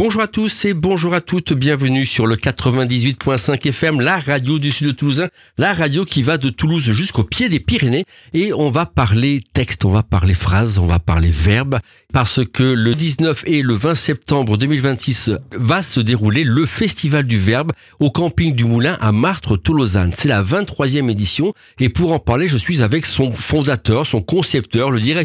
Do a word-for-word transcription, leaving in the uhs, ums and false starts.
Bonjour à tous et bonjour à toutes, bienvenue sur le quatre-vingt-dix-huit virgule cinq F M, la radio du sud de Toulousain, la radio qui va de Toulouse jusqu'au pied des Pyrénées, et on va parler texte, on va parler phrases, on va parler verbes, parce que le dix-neuf et le vingt septembre deux mille vingt-six va se dérouler le Festival du Verbe au camping du Moulin à Martres-Tolosane. C'est la vingt-troisième édition, et pour en parler, je suis avec son fondateur, son concepteur, le directeur